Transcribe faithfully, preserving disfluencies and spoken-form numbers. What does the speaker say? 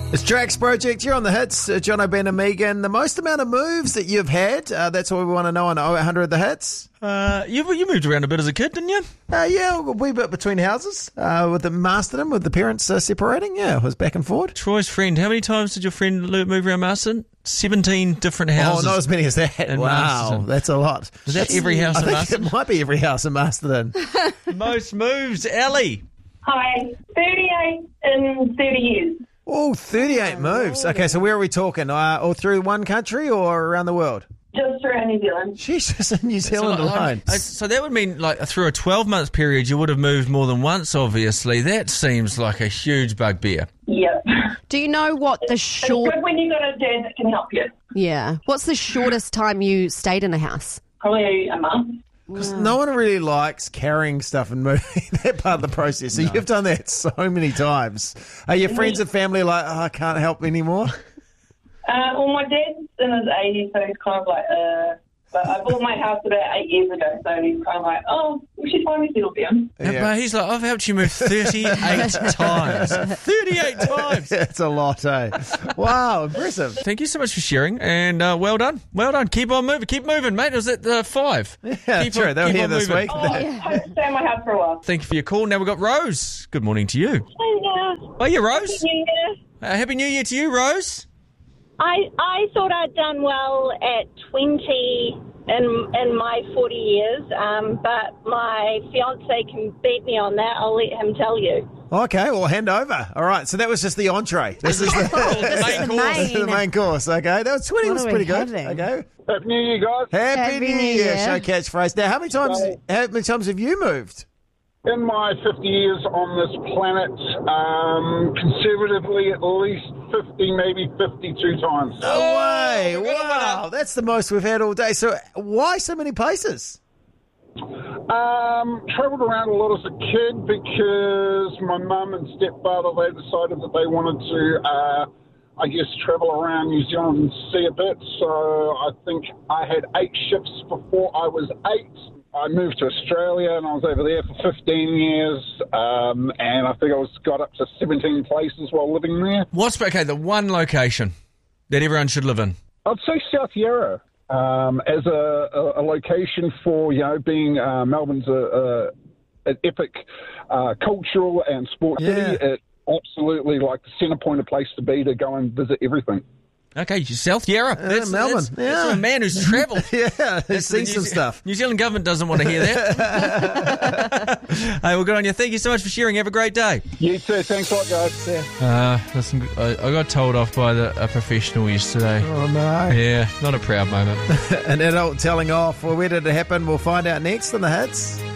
It's Drax Project. You're on the hits. Uh, John O'Brien and Megan. The most amount of moves that you've had. Uh, that's what we want to know on oh eight hundred The Hits. Uh, you you moved around a bit as a kid, didn't you? Uh, yeah, a wee bit between houses. Uh, with the Masterton, with the parents uh, separating. Yeah, it was back and forward. Troy's friend. How many times did your friend lo- move around Masterton? Seventeen different houses. Oh, not as many as that. in Wow, Masterton. that's a lot. Is that every house I in think Masterton? it might be every house in Masterton. Most moves, Ellie. Hi, thirty-eight in thirty years. Oh, thirty-eight moves. Okay, so where are we talking? Uh, all through one country or around the world? Just around New Zealand. She's just in New Zealand So, like, alone. I- so that would mean, like, through a twelve-month period, you would have moved more than once, obviously. That seems like a huge bugbear. Yep. Do you know what the It's short... good when you got a dad that can help you. Yeah. What's the shortest time you stayed in a house? Probably a month. Because no one really likes carrying stuff and moving that part of the process. So you've done that so many times. Are your friends and family like, oh, I can't help anymore? Uh, well, my dad's in his eighties, so he's kind of like, uh... But I bought my house about eight years ago, so he's kind of like, oh, we should finally settle down. Yeah. But he's like, I've helped you move thirty-eight times. thirty-eight times. That's a lot, eh? Wow, impressive. Thank you so much for sharing, and uh, well done. Well done. Keep on moving. Keep moving, mate. It was at uh, five. Yeah, keep true. on, They were keep here on this moving. week. Oh, I hope to stay in my house for a while. Thank you for your call. Now we've got Rose. Good morning to you. Yeah. Oh, yeah, Rose. Yeah. Uh, Happy New Year to you, Rose. I I thought I'd done well at twenty in in my forty years, um, but my fiance can beat me on that. I'll let him tell you. Okay, well, hand over. All right, so that was just the entree. This is the, The main course. this is the main course, okay? That was twenty What was are we pretty good. having? Okay. Happy New Year, guys. Happy, Happy New New Year, Year. show catchphrase. Now, how many times how many times have you moved? In my fifty years on this planet, um, conservatively at least fifty, maybe fifty-two times. No way. we got a Wow, winner. that's the most we've had all day. So why so many places? Um, travelled around a lot as a kid because my mum and stepfather, they decided that they wanted to, uh, I guess, travel around New Zealand and see a bit. So I think I had eight shifts before I was eight. I moved to Australia and I was over there for fifteen years, um, and I think I was got up to seventeen places while living there. What's, okay, the one location that everyone should live in? I'd say South Yarra um, as a, a, a location for, you know, being uh, Melbourne's a, a, an epic uh, cultural and sports Yeah. city. It absolutely like the centre point of place to be to go and visit everything. Okay, South Yarra. That's, Melbourne. That's, Yeah. that's a man who's travelled. Yeah, That's he's the seen New some Ze- stuff. New Zealand government doesn't want to hear that. Hey, well, good on you. Thank you so much for sharing. Have a great day. You too. Thanks a lot, guys. Uh, listen, I, I got told off by the, a professional yesterday. Oh, no. Yeah, not a proud moment. An adult telling off. Well, where did it happen? We'll find out next on the hits.